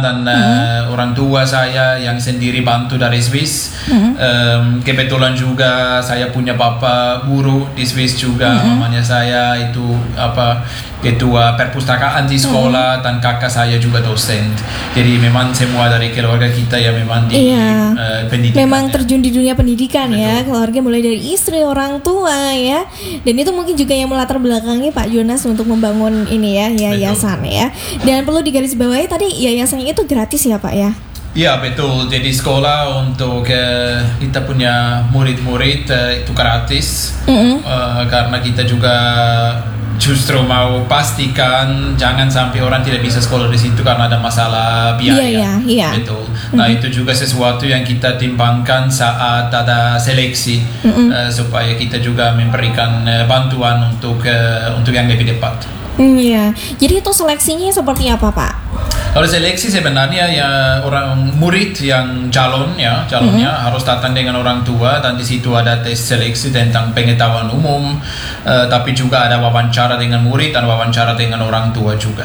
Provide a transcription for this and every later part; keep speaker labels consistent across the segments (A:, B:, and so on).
A: dan orang tua saya yang sendiri bantu dari Swiss. Kebetulan juga saya punya bapak guru di Swiss juga. Mamanya saya itu ketua perpustakaan di sekolah, dan kakak saya juga dosen. Jadi memang semua dari keluarga kita ya memang di pendidikan.
B: Memang terjun di dunia pendidikan.
A: Betul.
B: Ya, keluarga mulai dari istri, orang tua ya. Dan itu mungkin juga yang melatar belakangi Pak Jonas untuk membangun ini ya, yayasan ya. Dan perlu digarisbawahi tadi yayasannya itu gratis ya Pak ya?
A: Ya betul, jadi sekolah untuk kita punya murid-murid itu gratis. Karena kita juga justru mau pastikan jangan sampai orang tidak bisa sekolah di situ karena ada masalah biaya.
B: Iya.
A: Betul. Nah itu juga sesuatu yang kita timbangkan saat ada seleksi, supaya kita juga memberikan bantuan untuk yang lebih tepat.
B: Iya. Jadi itu seleksinya seperti apa Pak?
A: Kalau seleksi sebenarnya ya orang murid yang calonnya harus datang dengan orang tua, dan di situ ada tes seleksi tentang pengetahuan umum, tapi juga ada wawancara dengan murid dan wawancara dengan orang tua juga.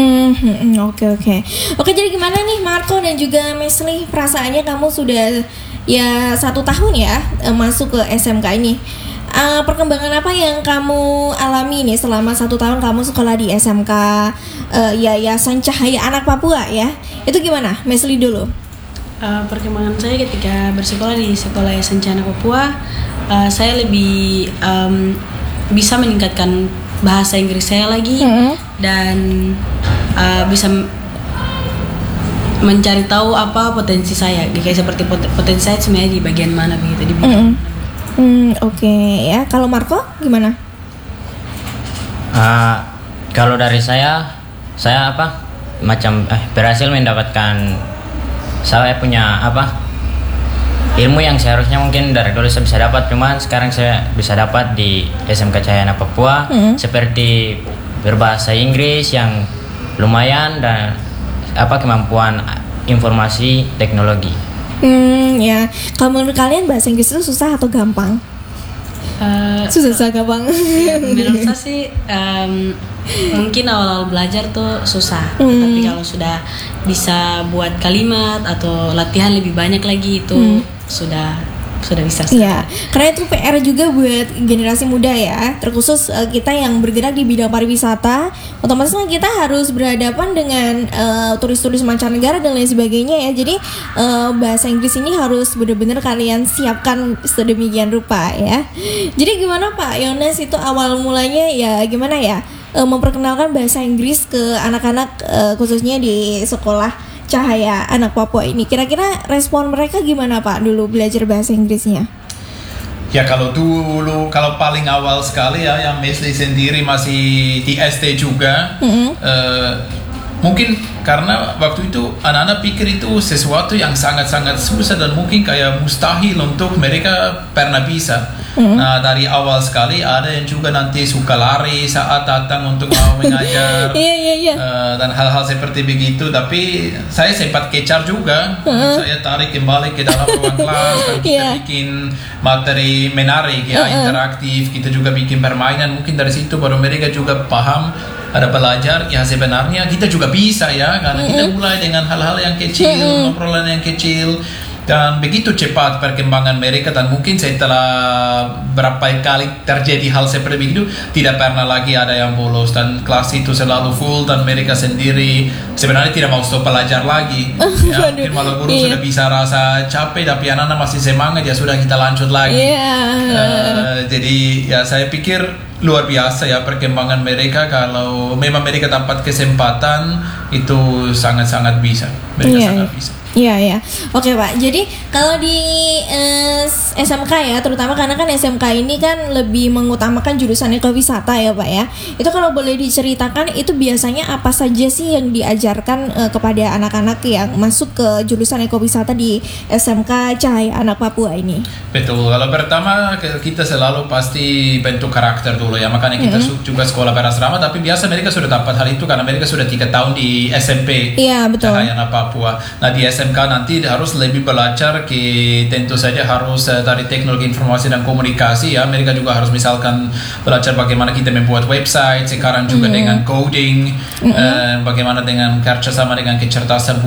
B: Oke, jadi gimana nih Marco dan juga Mesli, perasaannya kamu sudah ya 1 tahun ya masuk ke SMK ini. Perkembangan apa yang kamu alami nih selama 1 tahun kamu sekolah di SMK Yayasan Cahaya Anak Papua ya? Itu gimana? Mesli dulu.
C: Perkembangan saya ketika bersekolah di Sekolah Yayasan Cahaya Anak Papua, saya lebih bisa meningkatkan bahasa Inggris saya lagi, dan bisa mencari tahu apa potensi saya, kayak seperti potensi saya sebenarnya di bagian mana begitu di bidang.
B: Oke ya. Kalau Marco gimana?
D: Kalau dari saya berhasil mendapatkan, saya punya ilmu yang seharusnya mungkin dari dulu saya bisa dapat, cuman sekarang saya bisa dapat di SMK Cahaya Anak Papua, seperti berbahasa Inggris yang lumayan dan kemampuan informasi teknologi.
B: Ya. Kalau menurut kalian bahasa Inggris itu susah atau gampang? Susah gampang.
C: Menurut saya sih mungkin awal-awal belajar tuh susah, tapi kalau sudah bisa buat kalimat atau latihan lebih banyak lagi itu sudah bisa.
B: Iya, karena itu PR juga buat generasi muda ya, terkhusus kita yang bergerak di bidang pariwisata. Otomatis kita harus berhadapan dengan turis-turis mancanegara dan lain sebagainya ya. Jadi bahasa Inggris ini harus benar-benar kalian siapkan sedemikian rupa ya. Jadi gimana Pak Yones itu awal mulanya ya gimana ya memperkenalkan bahasa Inggris ke anak-anak khususnya di sekolah Cahaya Anak Papua ini? Kira-kira respon mereka gimana Pak dulu belajar bahasa Inggrisnya?
A: Ya kalau paling awal sekali ya, yang Mesli sendiri masih di SD juga, mungkin karena waktu itu anak-anak pikir itu sesuatu yang sangat-sangat susah dan mungkin kayak mustahil untuk mereka pernah bisa. Nah dari awal sekali ada yang juga nanti suka lari saat datang untuk mau mengajar. Dan hal-hal seperti begitu, tapi saya sempat kejar juga. Saya tarik kembali ke dalam ruang kelas dan kita bikin materi menarik ya, interaktif. Kita juga bikin permainan, mungkin dari situ baru mereka juga paham, ada belajar ya sebenarnya kita juga bisa ya, karena kita mulai dengan hal-hal yang kecil, obrolan yang kecil. Dan begitu cepat perkembangan mereka, dan mungkin setelah berapa kali terjadi hal seperti itu tidak pernah lagi ada yang bolos, dan kelas itu selalu full, dan mereka sendiri sebenarnya tidak mau stop belajar lagi ya, mungkin malah guru sudah bisa rasa capek tapi anak-anak masih semangat, ya sudah kita lanjut lagi. Jadi ya saya pikir luar biasa ya perkembangan mereka. Kalau memang mereka dapat kesempatan itu sangat-sangat bisa, mereka sangat bisa.
B: Iya. Oke Pak, jadi kalau di SMK ya, terutama karena kan SMK ini kan lebih mengutamakan jurusan ekowisata ya Pak ya. Itu kalau boleh diceritakan itu biasanya apa saja sih yang diajarkan kepada anak-anak yang masuk ke jurusan ekowisata di SMK Cahaya Anak Papua ini?
A: Betul, kalau pertama kita selalu pasti bentuk karakter dulu ya, makanya kita juga sekolah berasrama, tapi biasa mereka sudah dapat hal itu karena mereka sudah 3 tahun di SMP Cahaya Anak Papua. Nah di SMK nanti harus lebih belajar tentu saja harus dari teknologi informasi dan komunikasi ya. Mereka juga harus misalkan belajar bagaimana kita membuat website, sekarang juga dengan coding, bagaimana dengan kerjasama dengan kecerdasan